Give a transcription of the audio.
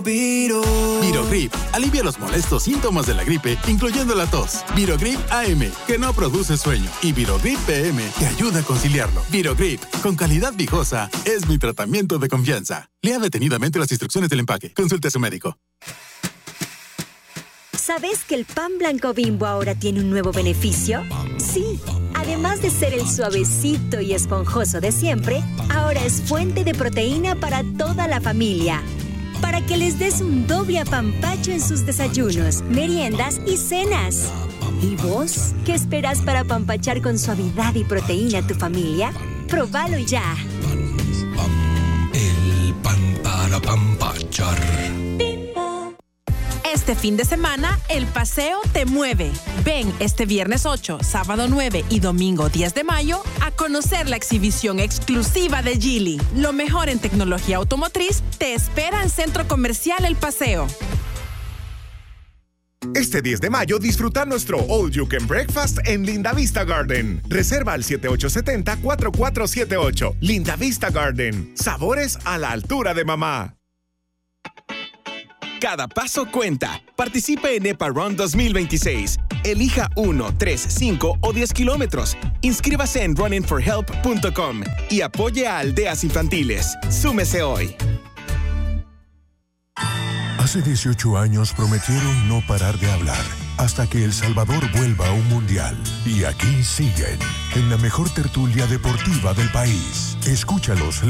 Virogrip alivia los molestos síntomas de la gripe, incluyendo la tos. Virogrip AM, que no produce sueño. Y Virogrip PM, que ayuda a conciliarlo. Virogrip, con calidad viejosa, es mi tratamiento de confianza. Lea detenidamente las instrucciones del empaque. Consulte a su médico. ¿Sabes que el pan blanco Bimbo ahora tiene un nuevo beneficio? Sí, además de ser el suavecito y esponjoso de siempre, ahora es fuente de proteína para toda la familia. Para que les des un doble apapacho en sus desayunos, meriendas y cenas. ¿Y vos? ¿Qué esperas para apapachar con suavidad y proteína a tu familia? ¡Próbalo ya! El pan para apapachar. Este fin de semana, el paseo te mueve. Ven este viernes 8, sábado 9 y domingo 10 de mayo a conocer la exhibición exclusiva de Geely. Lo mejor en tecnología automotriz te espera en Centro Comercial El Paseo. Este 10 de mayo disfruta nuestro All You Can Breakfast en Linda Vista Garden. Reserva al 7870-4478. Linda Vista Garden. Sabores a la altura de mamá. Cada paso cuenta. Participe en EPA Run 2026. Elija 1, 3, 5 o 10 kilómetros. Inscríbase en runningforhelp.com y apoye a aldeas infantiles. Súmese hoy. Hace 18 años prometieron no parar de hablar hasta que El Salvador vuelva a un mundial. Y aquí siguen, en la mejor tertulia deportiva del país. Escúchalos